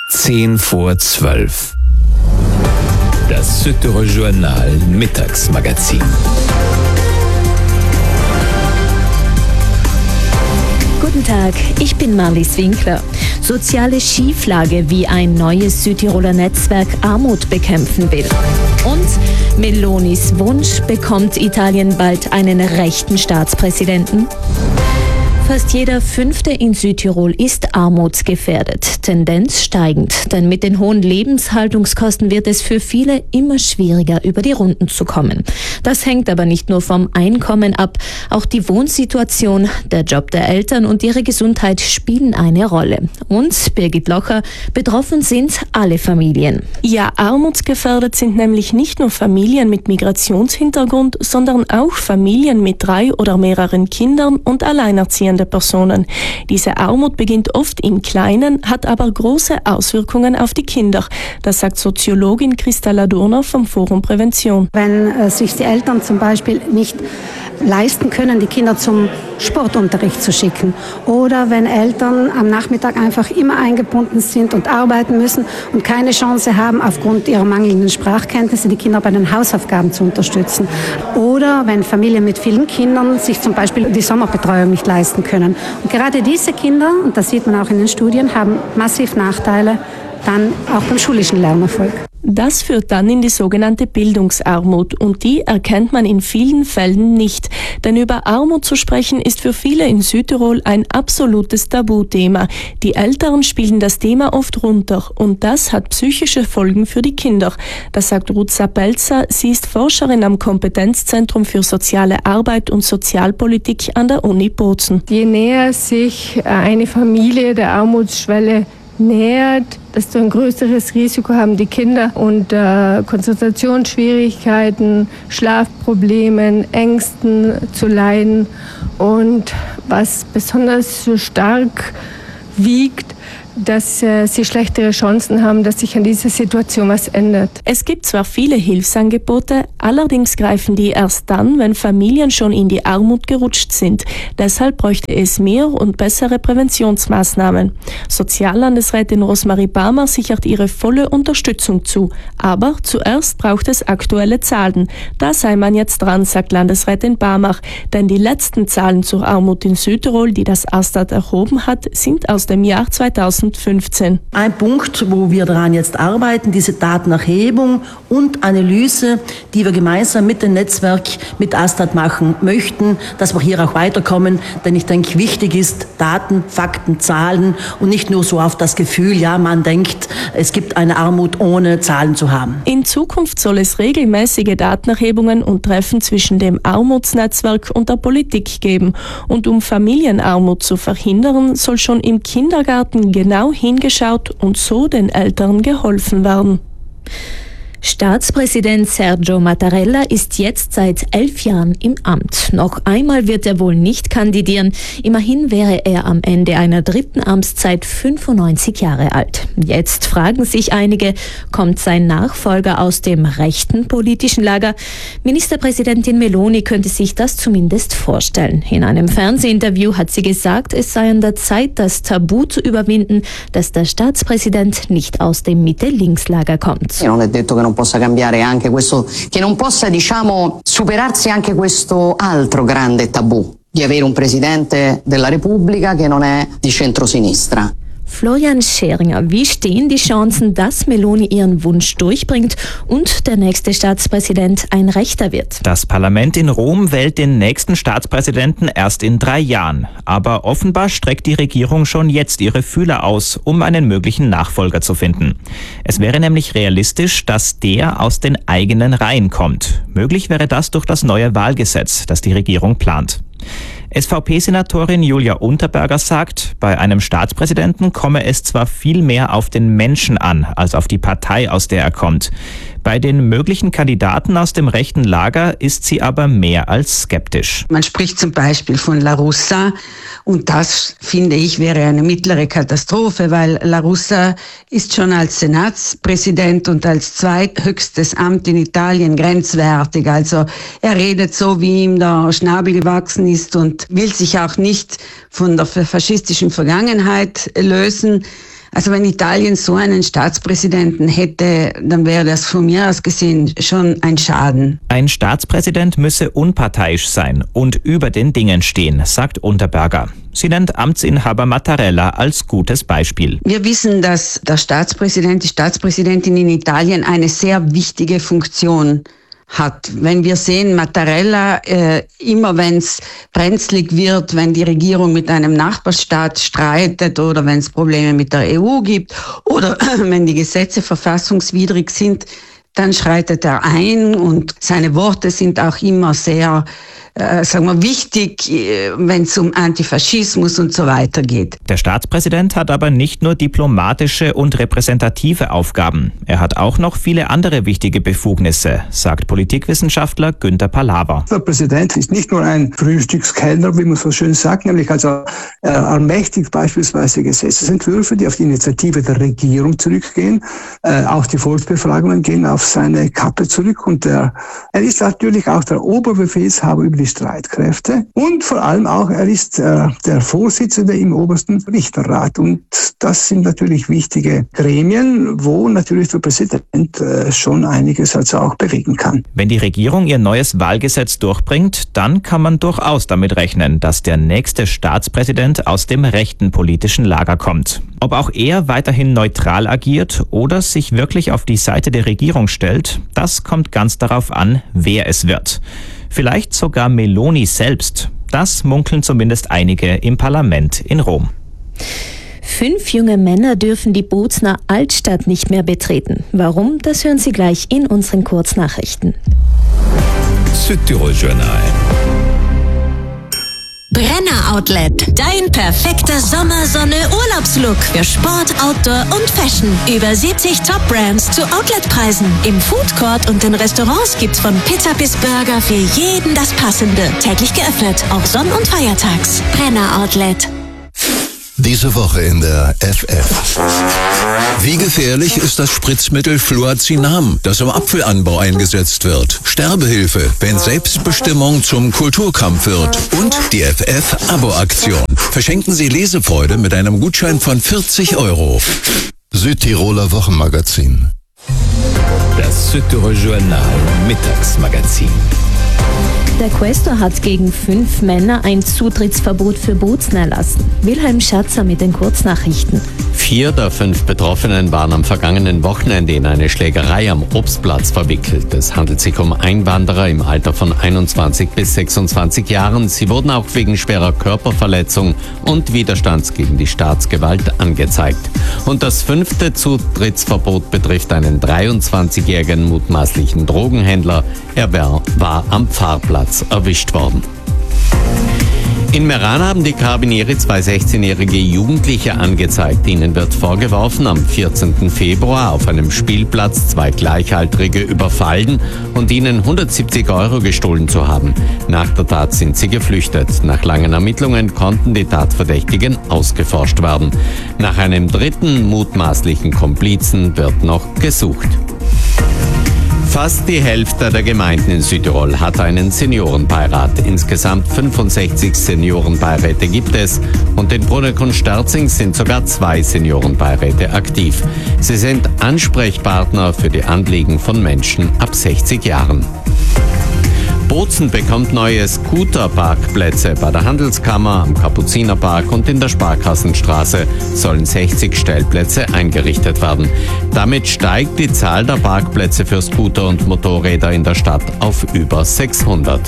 10:10. Das Süddeutsche Journal Mittagsmagazin. Guten Tag, ich bin Marlies Winkler. Soziale Schieflage, wie ein neues Südtiroler Netzwerk Armut bekämpfen will. Und Melonis Wunsch, bekommt Italien bald einen rechten Staatspräsidenten? Fast jeder Fünfte in Südtirol ist armutsgefährdet, Tendenz steigend, denn mit den hohen Lebenshaltungskosten wird es für viele immer schwieriger, über die Runden zu kommen. Das hängt aber nicht nur vom Einkommen ab, auch die Wohnsituation, der Job der Eltern und ihre Gesundheit spielen eine Rolle. Und, Birgit Locher, betroffen sind alle Familien. Ja, armutsgefährdet sind nämlich nicht nur Familien mit Migrationshintergrund, sondern auch Familien mit 3 oder mehreren Kindern und alleinerziehende Personen. Diese Armut beginnt oft im Kleinen, hat aber große Auswirkungen auf die Kinder. Das sagt Soziologin Christa Ladurner vom Forum Prävention. Wenn sich die Eltern zum Beispiel nicht leisten können, die Kinder zum Sportunterricht zu schicken, oder wenn Eltern am Nachmittag einfach immer eingebunden sind und arbeiten müssen und keine Chance haben, aufgrund ihrer mangelnden Sprachkenntnisse die Kinder bei den Hausaufgaben zu unterstützen, oder wenn Familien mit vielen Kindern sich zum Beispiel die Sommerbetreuung nicht leisten können. Und gerade diese Kinder, und das sieht man auch in den Studien, haben massiv Nachteile dann auch beim schulischen Lernerfolg. Das führt dann in die sogenannte Bildungsarmut, und die erkennt man in vielen Fällen nicht. Denn über Armut zu sprechen ist für viele in Südtirol ein absolutes Tabuthema. Die Eltern spielen das Thema oft runter, und das hat psychische Folgen für die Kinder. Das sagt Ruth Sapelza, sie ist Forscherin am Kompetenzzentrum für soziale Arbeit und Sozialpolitik an der Uni Bozen. Je näher sich eine Familie der Armutsschwelle nähert, desto ein größeres Risiko haben die Kinder, unter Konzentrationsschwierigkeiten, Schlafproblemen, Ängsten zu leiden. Und was besonders so stark wiegt, dass sie schlechtere Chancen haben, dass sich an dieser Situation was ändert. Es gibt zwar viele Hilfsangebote, allerdings greifen die erst dann, wenn Familien schon in die Armut gerutscht sind. Deshalb bräuchte es mehr und bessere Präventionsmaßnahmen. Soziallandesrätin Rosmarie Barmer sichert ihre volle Unterstützung zu. Aber zuerst braucht es aktuelle Zahlen. Da sei man jetzt dran, sagt Landesrätin Barmer. Denn die letzten Zahlen zur Armut in Südtirol, die das Astat erhoben hat, sind aus dem Jahr 2015. Ein Punkt, wo wir daran jetzt arbeiten, diese Datenerhebung und Analyse, die wir gemeinsam mit dem Netzwerk, mit Astat machen möchten, dass wir hier auch weiterkommen. Denn ich denke, wichtig ist Daten, Fakten, Zahlen und nicht nur so auf das Gefühl, ja, man denkt, es gibt eine Armut, ohne Zahlen zu haben. In Zukunft soll es regelmäßige Datenerhebungen und Treffen zwischen dem Armutsnetzwerk und der Politik geben. Und um Familienarmut zu verhindern, soll schon im Kindergarten genau hingeschaut und so den Eltern geholfen werden. Staatspräsident Sergio Mattarella ist jetzt seit 11 Jahren im Amt. Noch einmal wird er wohl nicht kandidieren. Immerhin wäre er am Ende einer 3. Amtszeit 95 Jahre alt. Jetzt fragen sich einige, kommt sein Nachfolger aus dem rechten politischen Lager? Ministerpräsidentin Meloni könnte sich das zumindest vorstellen. In einem Fernsehinterview hat sie gesagt, es sei an der Zeit, das Tabu zu überwinden, dass der Staatspräsident nicht aus dem Mitte-Links-Lager kommt. Non possa cambiare anche questo, che non possa, superarsi anche questo altro grande tabù di avere un presidente della Repubblica che non è di centrosinistra. Florian Scheringer, wie stehen die Chancen, dass Meloni ihren Wunsch durchbringt und der nächste Staatspräsident ein Rechter wird? Das Parlament in Rom wählt den nächsten Staatspräsidenten erst in 3 Jahren. Aber offenbar streckt die Regierung schon jetzt ihre Fühler aus, um einen möglichen Nachfolger zu finden. Es wäre nämlich realistisch, dass der aus den eigenen Reihen kommt. Möglich wäre das durch das neue Wahlgesetz, das die Regierung plant. SVP-Senatorin Julia Unterberger sagt, bei einem Staatspräsidenten komme es zwar viel mehr auf den Menschen an, als auf die Partei, aus der er kommt. Bei den möglichen Kandidaten aus dem rechten Lager ist sie aber mehr als skeptisch. Man spricht zum Beispiel von La Russa und das, finde ich, wäre eine mittlere Katastrophe, weil La Russa ist schon als Senatspräsident und als zweithöchstes Amt in Italien grenzwertig. Also er redet so, wie ihm der Schnabel gewachsen ist und will sich auch nicht von der faschistischen Vergangenheit lösen. Also wenn Italien so einen Staatspräsidenten hätte, dann wäre das von mir aus gesehen schon ein Schaden. Ein Staatspräsident müsse unparteiisch sein und über den Dingen stehen, sagt Unterberger. Sie nennt Amtsinhaber Mattarella als gutes Beispiel. Wir wissen, dass der Staatspräsident, die Staatspräsidentin in Italien eine sehr wichtige Funktion hat. Wenn wir sehen, Mattarella, immer wenn es brenzlig wird, wenn die Regierung mit einem Nachbarstaat streitet oder wenn es Probleme mit der EU gibt oder wenn die Gesetze verfassungswidrig sind, dann schreitet er ein und seine Worte sind auch immer sehr, wichtig, wenn es um Antifaschismus und so weiter geht. Der Staatspräsident hat aber nicht nur diplomatische und repräsentative Aufgaben. Er hat auch noch viele andere wichtige Befugnisse, sagt Politikwissenschaftler Günter Palaver. Der Präsident ist nicht nur ein Frühstückskellner, wie man so schön sagt, nämlich er ermächtigt beispielsweise Gesetzesentwürfe, die auf die Initiative der Regierung zurückgehen. Auch die Volksbefragungen gehen auf seine Kappe zurück und er ist natürlich auch der Oberbefehlshaber über die Streitkräfte und vor allem auch, er ist der Vorsitzende im obersten Richterrat und das sind natürlich wichtige Gremien, wo natürlich der Präsident schon einiges also auch bewegen kann. Wenn die Regierung ihr neues Wahlgesetz durchbringt, dann kann man durchaus damit rechnen, dass der nächste Staatspräsident aus dem rechten politischen Lager kommt. Ob auch er weiterhin neutral agiert oder sich wirklich auf die Seite der Regierung stellt, das kommt ganz darauf an, wer es wird. Vielleicht sogar Meloni selbst. Das munkeln zumindest einige im Parlament in Rom. 5 junge Männer dürfen die Bozner Altstadt nicht mehr betreten. Warum? Das hören Sie gleich in unseren Kurznachrichten. Südtirol Journal. Brenner Outlet. Dein perfekter Sommersonne-Urlaubslook für Sport, Outdoor und Fashion. Über 70 Top-Brands zu Outletpreisen. Im Foodcourt und in Restaurants gibt's von Pizza bis Burger für jeden das Passende. Täglich geöffnet, auch sonn- und feiertags. Brenner Outlet. Diese Woche in der FF. Wie gefährlich ist das Spritzmittel Fluazinam, das im Apfelanbau eingesetzt wird? Sterbehilfe, wenn Selbstbestimmung zum Kulturkampf wird. Und die FF-Abo-Aktion. Verschenken Sie Lesefreude mit einem Gutschein von 40 €. Südtiroler Wochenmagazin. Das Südtirol Journal Mittagsmagazin. Der Quästor hat gegen 5 Männer ein Zutrittsverbot für Bozen erlassen. Wilhelm Schatzer mit den Kurznachrichten. 4 der 5 Betroffenen waren am vergangenen Wochenende in eine Schlägerei am Obstplatz verwickelt. Es handelt sich um Einwanderer im Alter von 21 bis 26 Jahren. Sie wurden auch wegen schwerer Körperverletzung und Widerstands gegen die Staatsgewalt angezeigt. Und das 5. Zutrittsverbot betrifft einen 23-jährigen mutmaßlichen Drogenhändler. Er war am Pfarrplatz erwischt worden. In Meran haben die Karabinieri 2 16-jährige Jugendliche angezeigt. Ihnen wird vorgeworfen, am 14. Februar auf einem Spielplatz 2 Gleichaltrige überfallen und ihnen 170 € gestohlen zu haben. Nach der Tat sind sie geflüchtet. Nach langen Ermittlungen konnten die Tatverdächtigen ausgeforscht werden. Nach einem 3. mutmaßlichen Komplizen wird noch gesucht. Fast die Hälfte der Gemeinden in Südtirol hat einen Seniorenbeirat. Insgesamt 65 Seniorenbeiräte gibt es und in Bruneck und Sterzing sind sogar 2 Seniorenbeiräte aktiv. Sie sind Ansprechpartner für die Anliegen von Menschen ab 60 Jahren. Bozen bekommt neue Scooterparkplätze. Bei der Handelskammer, am Kapuzinerpark und in der Sparkassenstraße sollen 60 Stellplätze eingerichtet werden. Damit steigt die Zahl der Parkplätze für Scooter und Motorräder in der Stadt auf über 600.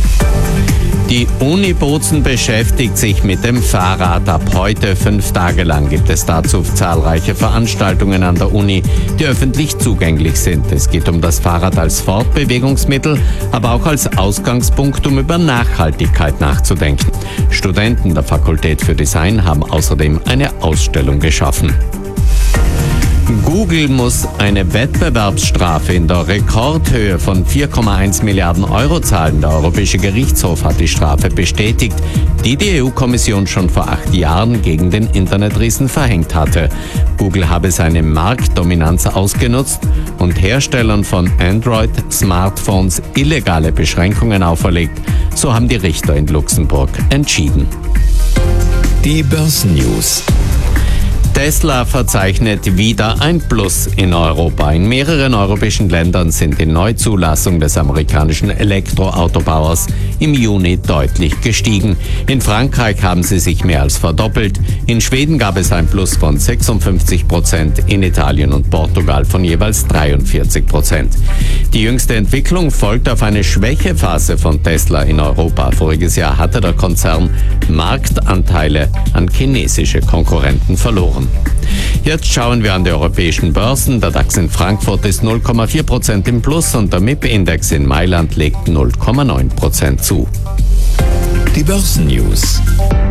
Die Uni Bozen beschäftigt sich mit dem Fahrrad. Ab heute 5 Tage lang gibt es dazu zahlreiche Veranstaltungen an der Uni, die öffentlich zugänglich sind. Es geht um das Fahrrad als Fortbewegungsmittel, aber auch als Ausgangspunkt, um über Nachhaltigkeit nachzudenken. Studenten der Fakultät für Design haben außerdem eine Ausstellung geschaffen. Google muss eine Wettbewerbsstrafe in der Rekordhöhe von 4,1 Milliarden € zahlen. Der Europäische Gerichtshof hat die Strafe bestätigt, die die EU-Kommission schon vor 8 Jahren gegen den Internetriesen verhängt hatte. Google habe seine Marktdominanz ausgenutzt und Herstellern von Android-Smartphones illegale Beschränkungen auferlegt. So haben die Richter in Luxemburg entschieden. Die Börsennews. Tesla verzeichnet wieder ein Plus in Europa. In mehreren europäischen Ländern sind die Neuzulassungen des amerikanischen Elektroautobauers im Juni deutlich gestiegen. In Frankreich haben sie sich mehr als verdoppelt. In Schweden gab es ein Plus von 56%, in Italien und Portugal von jeweils 43%. Die jüngste Entwicklung folgt auf eine Schwächephase von Tesla in Europa. Voriges Jahr hatte der Konzern Marktanteile an chinesische Konkurrenten verloren. Jetzt schauen wir an die europäischen Börsen. Der DAX in Frankfurt ist 0,4% im Plus und der MIP-Index in Mailand legt 0,9% zu. Die Börsennews.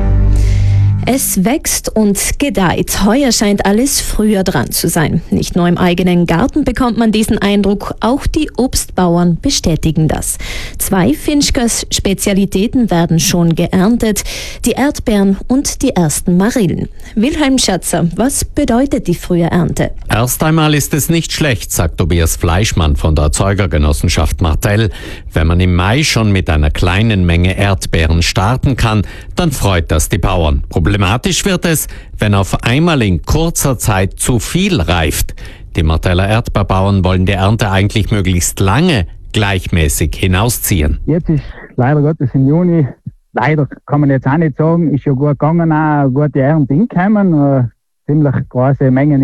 Es wächst und gedeiht. Heuer scheint alles früher dran zu sein. Nicht nur im eigenen Garten bekommt man diesen Eindruck, auch die Obstbauern bestätigen das. 2 Finchkers Spezialitäten werden schon geerntet, die Erdbeeren und die ersten Marillen. Wilhelm Schatzer, was bedeutet die frühe Ernte? Erst einmal ist es nicht schlecht, sagt Tobias Fleischmann von der Erzeugergenossenschaft Martell. Wenn man im Mai schon mit einer kleinen Menge Erdbeeren starten kann, dann freut das die Bauern. Problematisch wird es, wenn auf einmal in kurzer Zeit zu viel reift. Die Marteller Erdbeerbauern wollen die Ernte eigentlich möglichst lange gleichmäßig hinausziehen. Jetzt ist leider Gottes im Juni, leider kann man jetzt auch nicht sagen, ist ja gut gegangen, auch eine gute Ernte hingekommen, ziemlich große Mengen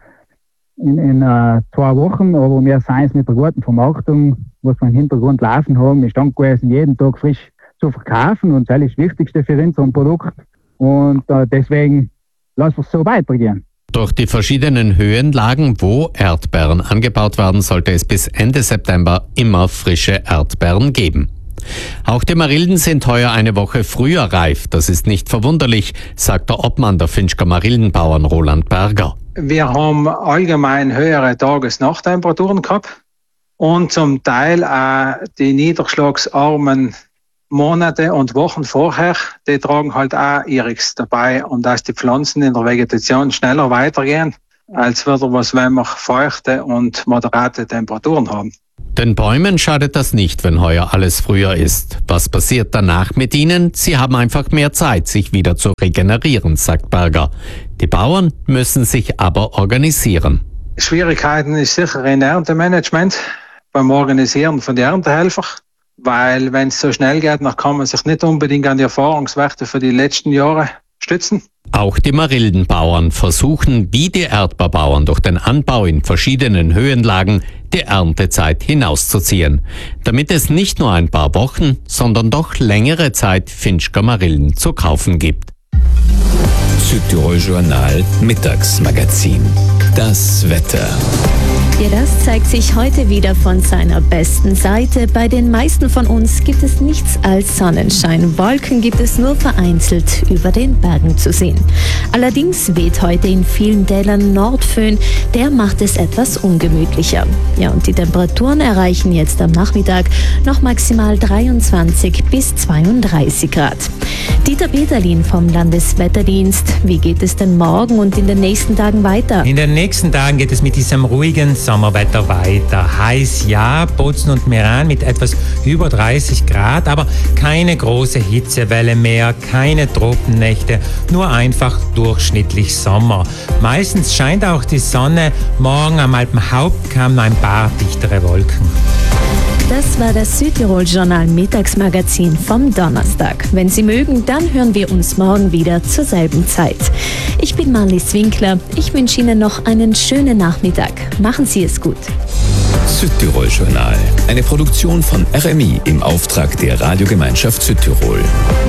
in 2 Wochen, aber wir sind es mit der guten Vermarktung, was wir im Hintergrund laufen haben, ist dann gewesen, jeden Tag frisch zu verkaufen und das ist das Wichtigste für unser Produkt. Und deswegen lassen wir es so weitergehen. Durch die verschiedenen Höhenlagen, wo Erdbeeren angebaut werden, sollte es bis Ende September immer frische Erdbeeren geben. Auch die Marillen sind heuer eine Woche früher reif. Das ist nicht verwunderlich, sagt der Obmann der Finchker Marillenbauern Roland Berger. Wir haben allgemein höhere Tages-Nacht-Temperaturen gehabt und zum Teil auch die niederschlagsarmen Monate und Wochen vorher, die tragen halt auch ihres dabei und dass die Pflanzen in der Vegetation schneller weitergehen, als würde was, wenn wir feuchte und moderate Temperaturen haben. Den Bäumen schadet das nicht, wenn heuer alles früher ist. Was passiert danach mit ihnen? Sie haben einfach mehr Zeit, sich wieder zu regenerieren, sagt Berger. Die Bauern müssen sich aber organisieren. Schwierigkeiten ist sicher im Erntemanagement, beim Organisieren von den Erntehelfern. Weil wenn es so schnell geht, dann kann man sich nicht unbedingt an die Erfahrungswerte für die letzten Jahre stützen. Auch die Marillenbauern versuchen, wie die Erdbeerbauern durch den Anbau in verschiedenen Höhenlagen die Erntezeit hinauszuziehen, damit es nicht nur ein paar Wochen, sondern doch längere Zeit Finchker Marillen zu kaufen gibt. Südtirol Journal Mittagsmagazin. Das Wetter. Ja, das zeigt sich heute wieder von seiner besten Seite. Bei den meisten von uns gibt es nichts als Sonnenschein. Wolken gibt es nur vereinzelt über den Bergen zu sehen. Allerdings weht heute in vielen Tälern Nordföhn. Der macht es etwas ungemütlicher. Ja, und die Temperaturen erreichen jetzt am Nachmittag noch maximal 23 bis 32 Grad. Dieter Peterlin vom Landeswetterdienst. Wie geht es denn morgen und in den nächsten Tagen weiter? In den nächsten Tagen geht es mit diesem ruhigen Sommerwetter weiter. Heiß ja, Bozen und Meran mit etwas über 30 Grad, aber keine große Hitzewelle mehr, keine Tropennächte, nur einfach durchschnittlich Sommer. Meistens scheint auch die Sonne, morgen am Alpenhauptkamm nur ein paar dichtere Wolken. Das war das Südtirol-Journal Mittagsmagazin vom Donnerstag. Wenn Sie mögen, dann hören wir uns morgen wieder zur selben Zeit. Ich bin Marlies Winkler. Ich wünsche Ihnen noch einen schönen Nachmittag. Machen Sie es gut. Südtirol Journal. Eine Produktion von RMI im Auftrag der Radiogemeinschaft Südtirol.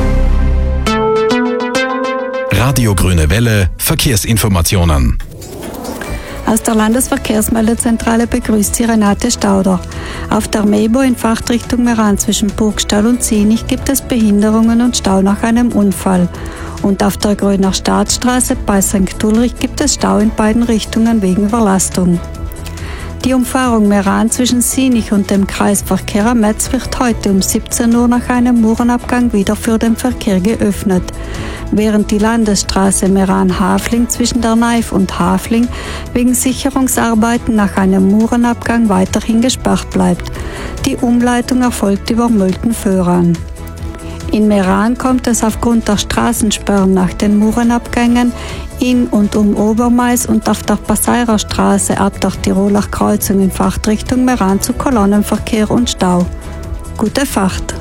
Radio Grüne Welle, Verkehrsinformationen. Aus der Landesverkehrsmeldezentrale begrüßt Sie Renate Stauder. Auf der Mebo in Fahrtrichtung Meran zwischen Burgstall und Zienich gibt es Behinderungen und Stau nach einem Unfall. Und auf der Gröner Staatsstraße bei St. Ulrich gibt es Stau in beiden Richtungen wegen Überlastung. Die Umfahrung Meran zwischen Zienich und dem Kreisverkehr am Metz wird heute um 17 Uhr nach einem Murenabgang wieder für den Verkehr geöffnet. Während die Landesstraße Meran-Hafling zwischen der Neif und Hafling wegen Sicherungsarbeiten nach einem Murenabgang weiterhin gesperrt bleibt. Die Umleitung erfolgt über Mölten-Föhran. In Meran kommt es aufgrund der Straßensperren nach den Murenabgängen In und um Obermais und auf der Passeirer Straße ab der Tiroler Kreuzung in Fahrtrichtung Meran zu Kolonnenverkehr und Stau. Gute Fahrt!